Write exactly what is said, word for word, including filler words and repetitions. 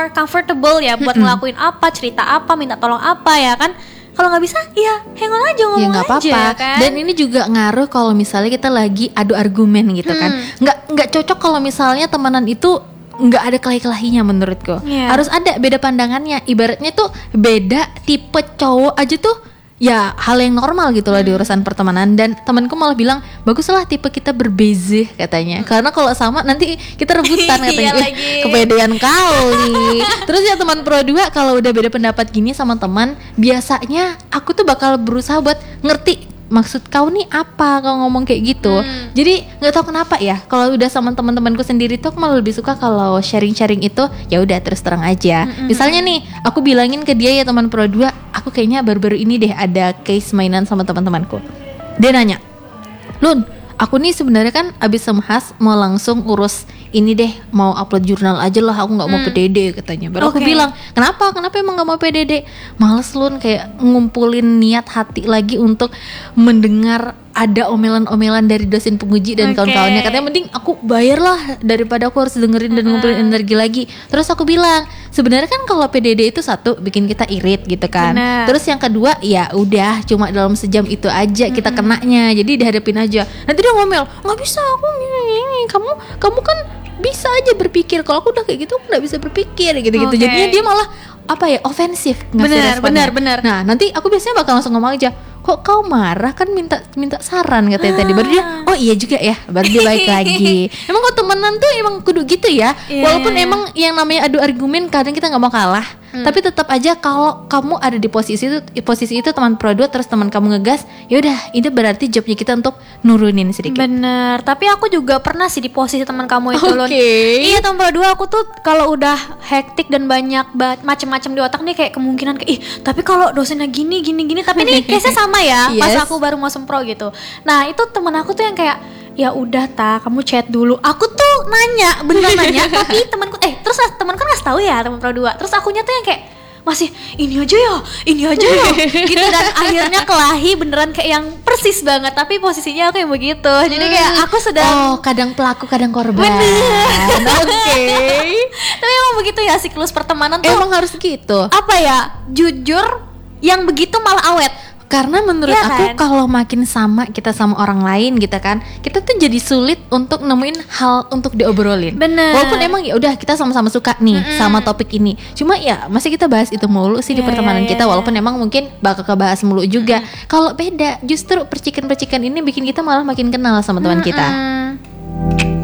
more comfortable ya buat Mm-mm. ngelakuin apa, cerita apa, minta tolong apa ya kan. Kalau nggak bisa, ya hang on aja, Ya ngomong nggak aja apa-apa. kan. Dan ini juga ngaruh kalau misalnya kita lagi adu argumen gitu kan. Hmm. Nggak nggak cocok kalau misalnya temenan itu nggak ada kelahi-kelahinya menurutku. Iya. Harus ada beda pandangannya. Ibaratnya tuh beda tipe cowok aja tuh ya hal yang normal gitu loh di urusan pertemanan. Dan temanku malah bilang baguslah tipe kita berbeza katanya, karena kalau sama nanti kita rebutan katanya. Iya Ih, lagi. kepedean kali. Terus ya teman pro dua kalau udah beda pendapat gini sama teman, biasanya aku tuh bakal berusaha buat ngerti maksud kau nih apa kau ngomong kayak gitu. Hmm. Jadi nggak tahu kenapa ya kalau udah sama teman-temanku sendiri tuh aku malah lebih suka kalau sharing-sharing itu ya udah terus terang aja. Mm-mm. Misalnya nih aku bilangin ke dia ya teman pro dua, aku kayaknya baru-baru ini deh ada case mainan sama teman-temanku. Dia nanya, Lun, aku nih sebenarnya kan abis semhas mau langsung urus ini deh, mau upload jurnal aja lah, aku nggak mau Hmm. P D D katanya. Baru aku Oke. bilang, kenapa? Kenapa emang nggak mau P D D? Males Lun, kayak ngumpulin niat hati lagi untuk mendengar ada omelan-omelan dari dosen penguji dan Oke. kawan-kawannya. Katanya mending aku bayar lah daripada aku harus dengerin dan ngumpulin energi lagi. Terus aku bilang, sebenarnya kan kalau P D D itu satu bikin kita irit gitu kan. Benar. Terus yang kedua ya udah cuma dalam sejam itu aja kita kenanya. Jadi dihadapin aja. Nanti dia ngomel, nggak bisa aku gini, gini. Kamu kamu kan bisa aja berpikir. Kalau aku udah kayak gitu aku nggak bisa berpikir gitu-gitu. Oke. Jadinya dia malah apa ya ofensif ngasih Benar, responnya. benar, benar. Nah nanti aku biasanya bakal langsung ngomong aja, kok kau marah kan minta minta saran katanya tadi. Baru dia oh iya juga ya, baru dia baik lagi. Emang kok temenan tuh emang kudu gitu ya. Iya, Walaupun iya, iya. emang yang namanya adu argumen kadang kita nggak mau kalah, Hmm. tapi tetap aja kalau kamu ada di posisi itu posisi itu teman pro dua terus teman kamu ngegas, ya udah ini berarti jobnya kita untuk nurunin sedikit. Bener, tapi aku juga pernah sih di posisi teman kamu itu Lun. Oke. Iya teman pro dua aku tuh kalau udah hektik dan banyak ba- macem-macem di otak nih kayak kemungkinan kayak ih tapi kalau dosennya gini gini gini tapi nih case-nya sama ya pas Yes. aku baru mau sempro gitu. Nah itu temen aku tuh yang kayak ya udah ta kamu chat dulu. Aku tuh nanya beneran nanya tapi temanku eh terus teman kan ngasih tahu ya teman pro dua. Terus akunya tuh yang kayak masih ini aja ya, ini aja ya gitu dan akhirnya kelahi beneran kayak yang persis banget tapi posisinya aku yang begitu. Jadi kayak aku sedang Oh, kadang pelaku kadang korban. Bener. Oke. tapi emang begitu ya siklus pertemanan tuh Emang harus gitu. apa ya jujur yang begitu malah awet. Karena menurut Iya aku kan? kalau makin sama kita sama orang lain gitu kan, kita tuh jadi sulit untuk nemuin hal untuk diobrolin. Bener. Walaupun emang ya udah kita sama-sama suka nih sama topik ini. Cuma ya masih kita bahas itu mulu sih di Iya, pertemanan iya, kita. iya. Walaupun emang mungkin bakal kebahas mulu juga. Kalau beda, justru percikan-percikan ini bikin kita malah makin kenal sama teman kita. Mm-mm.